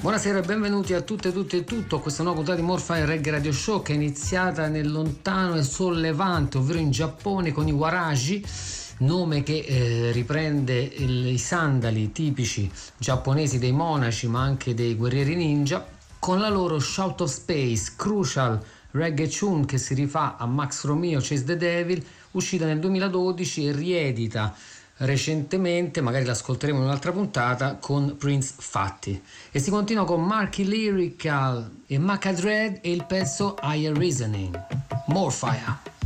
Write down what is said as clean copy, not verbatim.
Buonasera e benvenuti a tutte e tutto a questa nuova puntata di Morfire Reggae Radio Show, che è iniziata nel lontano e sollevante, ovvero in Giappone, con i Waraji, nome che riprende i sandali tipici giapponesi dei monaci ma anche dei guerrieri ninja, con la loro Shout of Space, Crucial Reggae Tune, che si rifà a Max Romeo Chase the Devil, uscita nel 2012 e riedita recentemente, magari l'ascolteremo in un'altra puntata, con Prince Fatty. E si continua con Marky Lyrical e Macadred e il pezzo Higher Reasoning. More Fire.